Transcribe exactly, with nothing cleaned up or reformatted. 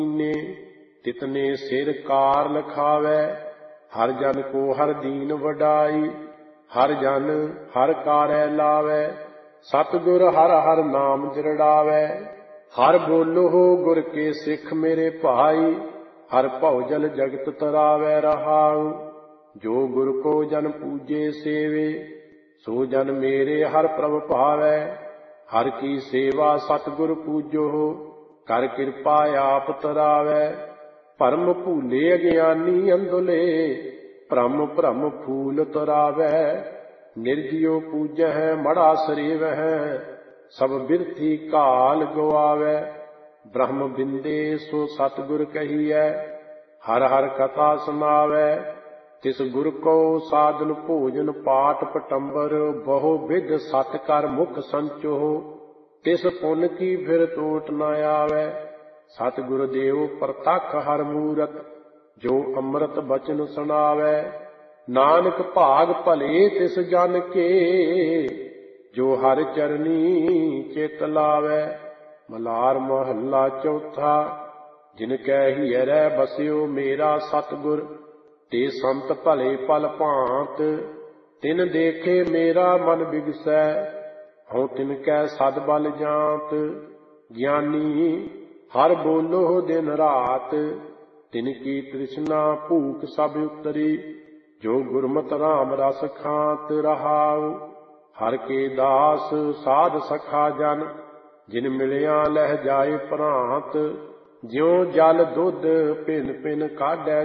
ने तितने सिर कार लखावै। हर जन को हर दीन वडाई, हर जन हर कारै लावै। सतगुर हर हर नाम दृढ़ावै। हर बोलो हो गुर के सिख मेरे भाई, हर भवजल जगत तरावै रहाऊ। जो गुर को जन पूजे सेवे, सो जन मेरे हर प्रभ भावै। हर की सेवा सतगुर पूजो, कर किरपा आप तरावै। भरम भूले अज्ञानी अंधुले, भ्रम भ्रम फूल तरावै। निर्जियो पूजह मड़ा सरेवह, सब बिरथी काल गवावै। ब्रह्म बिंदे सो सतगुर कहियै, हर हर कथा सुनावै। तिस गुर को साधन भोजन पाठ पटंबर, बहु विध सत कर मुख संचो। तिस पुन की फिर टोट न आवै। सतगुर देव प्रतख हर मूरत, जो अमृत बचन सुनावै। नानक भाग भले तिस जन के, जो हर चरनी चित लावै। मलार महला चौथा। जिनकै हियरै बस्यो मेरा सतगुर, ते संत भले पल भांत। तिन देखे मेरा मन बिगसै, हूँ तिनकै सद बल जांत। ज्ञानी हर बोलो दिन रात, तिनकी तृष्णा भूख सब उतरी। जो गुरमत राम रस खांत रहाऊ। हर के दास साध सखा जन, जिन मिलिया लह जाए प्रांत। ज्यों जल दुध पिन पिन काढ़ै